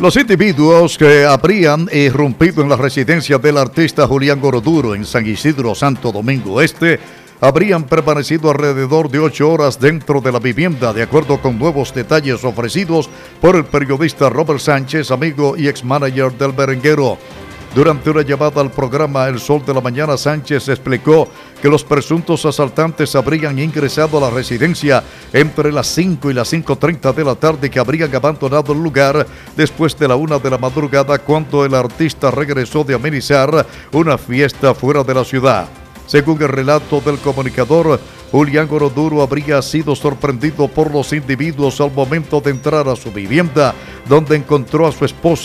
Los individuos que habrían irrumpido en la residencia del artista Julián Goroduro en San Isidro, Santo Domingo Este, habrían permanecido alrededor de 8 horas dentro de la vivienda, de acuerdo con nuevos detalles ofrecidos por el periodista Robert Sánchez, amigo y ex-manager del merenguero. Durante una llamada al programa El Sol de la Mañana, Sánchez explicó que los presuntos asaltantes habrían ingresado a la residencia entre las 5 y las 5:30 de la tarde, que habrían abandonado el lugar después de la 1 de la madrugada, cuando el artista regresó de amenizar una fiesta fuera de la ciudad. Según el relato del comunicador, Julián Goroduro habría sido sorprendido por los individuos al momento de entrar a su vivienda, donde encontró a su esposa